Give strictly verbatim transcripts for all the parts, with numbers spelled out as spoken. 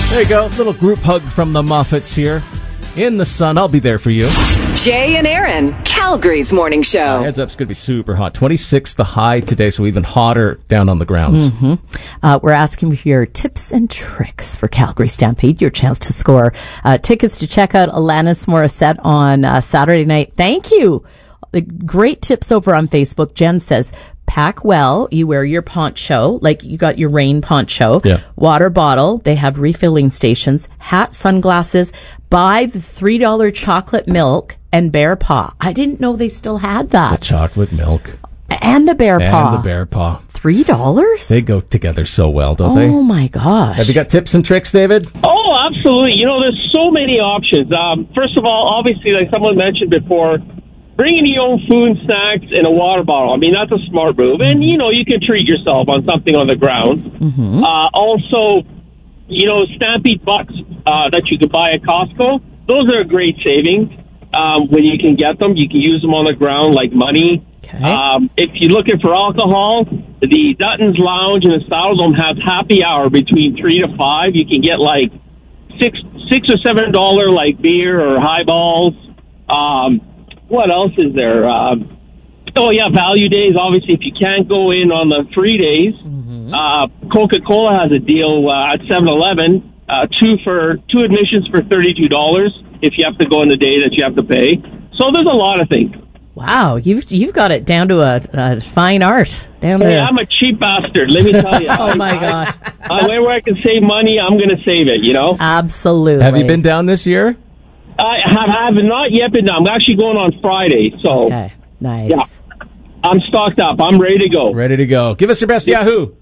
There you go. Little group hug from the Moffats here. In the sun, I'll be there for you. Jay and Aaron, Calgary's morning show. Uh, heads up, it's going to be super hot. twenty-six the high today, so even hotter down on the grounds. Mm-hmm. Uh, we're asking for your tips and tricks for Calgary Stampede, your chance to score uh, tickets to check out Alanis Morissette on uh, Saturday night. Thank you. The great tips over on Facebook. Jen says, pack well. You wear your poncho, like you got your rain poncho. Yeah. Water bottle. They have refilling stations. Hat, sunglasses. Buy the three dollar chocolate milk and bear paw. I didn't know they still had that. The chocolate milk. And the bear paw. And the bear paw. Three dollars? They go together so well, don't oh they? Oh my gosh. Have you got tips and tricks, David? Oh, absolutely. You know, there's so many options. Um, first of all, obviously, like someone mentioned before, bringing your own food and snacks in a water bottle. I mean, that's a smart move. And, you know, you can treat yourself on something on the ground. Mm-hmm. Uh, also, you know, Stampede bucks uh, that you could buy at Costco, those are a great savings. Um, when you can get them, you can use them on the ground like money. Okay. Um, if you're looking for alcohol, the Dutton's Lounge and the Style Dome have happy hour between three to five. You can get like six, six or seven dollar like beer or highballs. Um, What else is there? Um, oh, yeah, value days. Obviously, if you can't go in on the free days, mm-hmm. uh, Coca-Cola has a deal uh, at seven eleven, uh, two for two admissions for thirty-two dollars if you have to go on the day that you have to pay. So there's a lot of things. Wow, you've you've got it down to a, a fine art. Down Hey, to... I'm a cheap bastard, let me tell you. oh, my I, God. I, I, where I can save money, I'm going to save it, you know? Absolutely. Have you been down this year? I have, have not yet been done. I'm actually going on Friday, so Okay, nice. yeah, I'm stocked up. I'm ready to go. Ready to go. Give us your best Yahoo.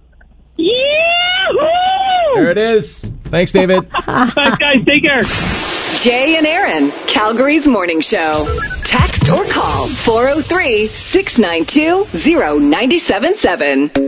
Yahoo! There it is. Thanks, David. Thanks, guys. Take care. Jay and Aaron, Calgary's morning show. Text or call four oh three, six nine two, oh nine seven seven.